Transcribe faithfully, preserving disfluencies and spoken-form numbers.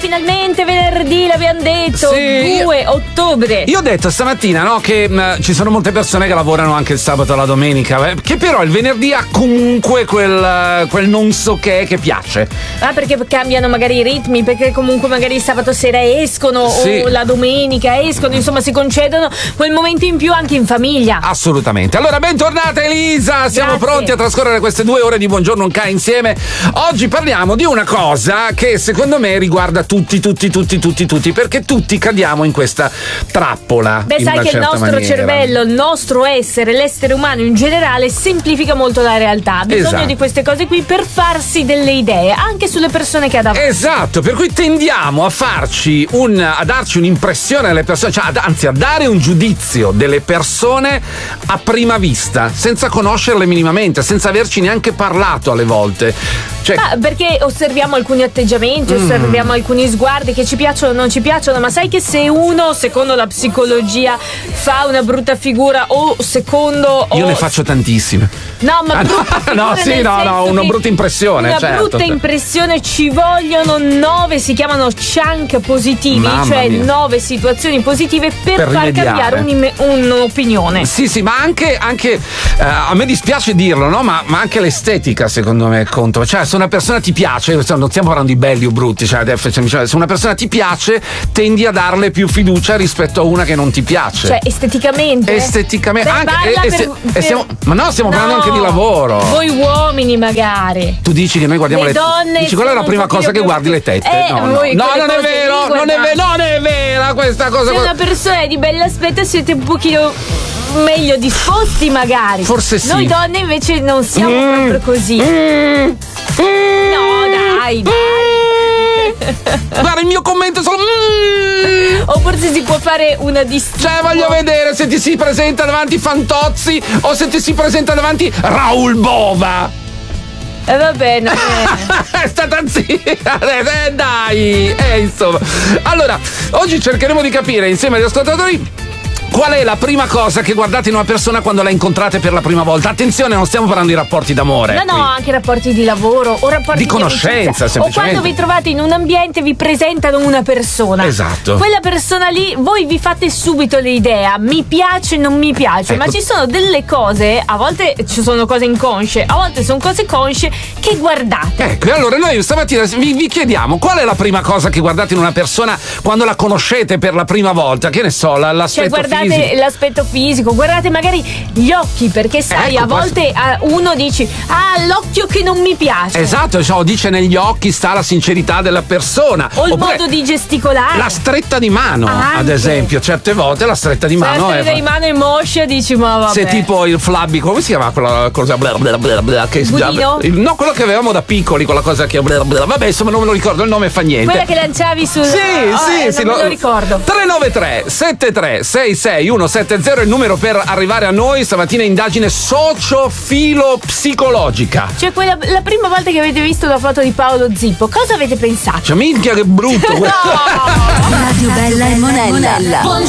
finalmente venerdì, l'abbiamo detto, sì, due ottobre. Io ho detto stamattina, no, che mh, ci sono molte persone che lavorano anche il sabato e la domenica, eh, che però il venerdì ha comunque quel, quel non so che che piace. Ah, perché cambiano magari i ritmi, perché comunque magari il sabato sera escono, sì, o la domenica escono, insomma si concedono quel momento in più anche in famiglia. Assolutamente. Allora, bentornata Elisa, siamo Grazie. pronti a trascorrere queste due ore di Buongiorno Unca insieme. Oggi parliamo di una cosa che secondo me riguarda tutti, tutti, tutti, tutti, tutti, perché tutti cadiamo in questa trappola. Beh, in sai una che il certa nostro maniera. cervello, il nostro essere, l'essere umano in generale semplifica molto la realtà. Ha bisogno Esatto. di queste cose qui per farsi delle idee, anche sulle persone che ha davanti. Esatto, per cui tendiamo a farci un, a darci un'impressione alle persone, cioè ad, anzi a dare un giudizio delle persone a prima vista, senza conoscerle minimamente, senza averci neanche parlato alle volte. Cioè, Ma perché osserviamo alcuni atteggiamenti, Mm. osserviamo alcuni sguardi che ci piacciono o non ci piacciono, ma sai che se uno, secondo la psicologia, fa una brutta figura o secondo... io o... ne faccio tantissime. No, ma Ah, brutta no, figura no, sì, nel no, no, senso una che brutta impressione, Una certo, brutta certo. impressione, ci vogliono nove, si chiamano chunk positivi, Mamma cioè mia. nove situazioni positive per, Per far rimediare. cambiare un'ime- un'opinione. Sì, sì, ma anche, anche eh, a me dispiace dirlo, no? Ma, ma anche l'estetica, secondo me, conta. Cioè, se una persona ti piace, non stiamo parlando di belli o brutti, cioè, cioè, se una persona ti piace, tendi a darle più fiducia rispetto a una che non ti piace. Cioè, esteticamente? Esteticamente, Beh, anche, parla e- e per- se- e per- stiamo- ma no, stiamo No, parlando anche di lavoro. Voi uomini, magari. Tu dici che noi guardiamo le, Le donne dici quella è la sono prima un cosa pochino che più- guardi le tette. Eh, no, no, voi no, quelle non è cose lì vero, non è guardate. vero, non è vera questa cosa. Se una persona è di bell'aspetto siete un pochino meglio disposti, magari. Forse sì. Noi donne invece non siamo Mm. proprio così. Mm. No, dai, dai. Guarda, il mio commento è solo mm. O forse si può fare una distinzione. Cioè, voglio vedere se ti si presenta davanti Fantozzi o se ti si presenta davanti Raul Bova. Eh vabbè, no. eh. È stata zitta, eh, dai, eh, insomma. Allora, oggi cercheremo di capire insieme agli ascoltatori qual è la prima cosa che guardate in una persona quando la incontrate per la prima volta. Attenzione, non stiamo parlando di rapporti d'amore. No, no, qui. anche rapporti di lavoro o rapporti Di conoscenza, amicizia. semplicemente. O quando vi trovate in un ambiente vi presentano una persona. Esatto. Quella persona lì, voi vi fate subito l'idea, mi piace, non mi piace, Ecco. ma ci sono delle cose, a volte ci sono cose inconsce, a volte sono cose consce che guardate. Ecco, e allora noi stamattina vi, vi chiediamo qual è la prima cosa che guardate in una persona quando la conoscete per la prima volta. Che ne so, la- Cioè l'aspetto guardate fisico. l'aspetto fisico, guardate magari gli occhi, perché sai, Ecco, a volte a uno dici, ah, l'occhio che non mi piace. Esatto, cioè, dice negli occhi sta la sincerità della persona. O il Oppure modo di gesticolare. la stretta di mano, Anche. ad esempio, certe volte la stretta di Se mano la è stretta di mano è moscia, dici, ma vabbè. se tipo il flabby, come si chiama quella cosa bla bla bla bla, che si Budino? il- no, quello che avevamo da piccoli, quella cosa che bla bla, vabbè, insomma non me lo ricordo, il nome fa niente. Quella che lanciavi sul. Sì, oh, sì, eh, sì, non me lo ricordo. tre nove tre sette tre sei sei uno sette zero è il numero per arrivare a noi. Stamattina indagine socio-filo-psicologica. Cioè, quella, la prima volta che avete visto la foto di Paolo Zippo, cosa avete pensato? Cioè, minchia che brutto. No! Radio Bella e Monella.